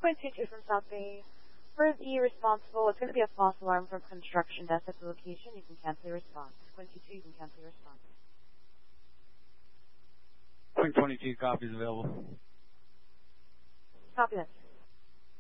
Point 22 from South Bay. For the responsible, it's going to be a false alarm from construction desk at the location. You can cancel your response. Point 22, you can cancel your response. Point 22, copies available. Copy that.